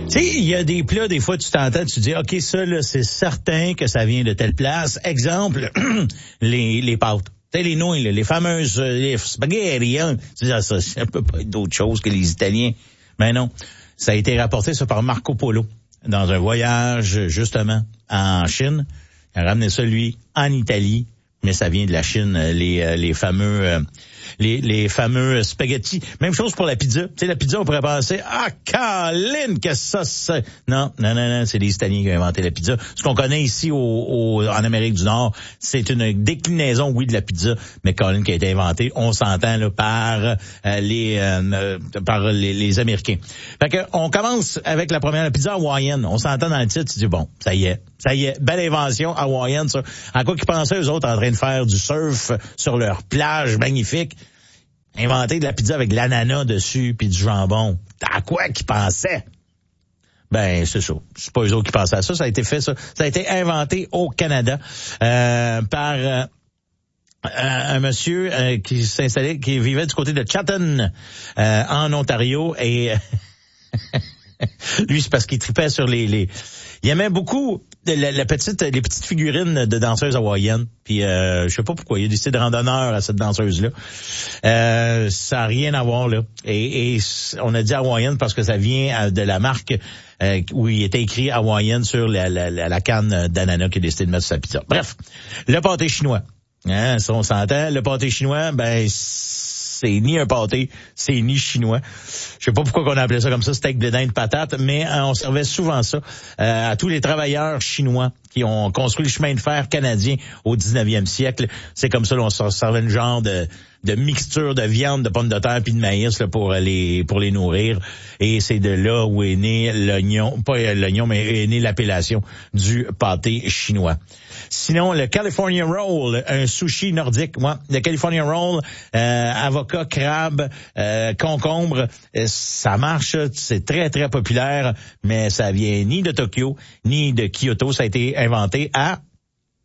Tu sais, il y a des plats, des fois, tu t'entends, tu dis, OK, ça, là, c'est certain que ça vient de telle place. Exemple, les pâtes. Tu sais, les nouilles, là, les fameuses les spaghetti, hein. Tu dis, ça peut pas être d'autre chose que les Italiens. Mais non. Ça a été rapporté, ça, par Marco Polo, dans un voyage, justement, en Chine. Il a ramené ça, lui, en Italie. Mais ça vient de la Chine, les fameux spaghettis. Même chose pour la pizza. Tu sais, la pizza, on pourrait penser, Colin, qu'est-ce que ça, c'est? Non, c'est les Italiens qui ont inventé la pizza. Ce qu'on connaît ici en Amérique du Nord, c'est une déclinaison, oui, de la pizza, mais Colin qui a été inventé, on s'entend là par les Américains. Fait que on commence avec la première, la pizza hawaïenne. On s'entend dans le titre, tu dis, bon, ça y est, belle invention hawaïenne, ça. À quoi qu'ils pensaient, eux autres, en train de faire du surf sur leur plage magnifique, inventer de la pizza avec de l'ananas dessus puis du jambon. À quoi qu'ils pensaient? Ben, c'est ça. C'est pas eux autres qui pensaient à ça. Ça a été fait, ça. Ça a été inventé au Canada par un monsieur qui s'installait, qui vivait du côté de Chatham, en Ontario, et lui, c'est parce qu'il tripait sur il aimait beaucoup les petites figurines de danseuses hawaïennes. Puis je sais pas pourquoi, il a décidé de rendre honneur à cette danseuse-là. Ça a rien à voir, là. Et on a dit hawaïenne parce que ça vient de la marque où il était écrit hawaïenne sur la canne d'ananas qu'il a décidé de mettre sur sa pizza. Bref, le pâté chinois. Hein, ça on s'entend. Le pâté chinois, ben c'est ni un pâté, c'est ni chinois. Je sais pas pourquoi on a appelé ça comme ça, steak de dinde patate, mais on servait souvent ça à tous les travailleurs chinois qui ont construit le chemin de fer canadien au 19e siècle. C'est comme ça qu'on servait une genre de mixture de viande, de pommes de terre puis de maïs là, pour les nourrir. Et c'est de là où est né l'oignon, pas l'oignon, mais est né l'appellation du pâté chinois. Sinon, le California Roll, un sushi nordique, moi. Le California Roll, avocat, crabe, concombre, ça marche, c'est très, très populaire, mais ça vient ni de Tokyo, ni de Kyoto. Ça a été inventé à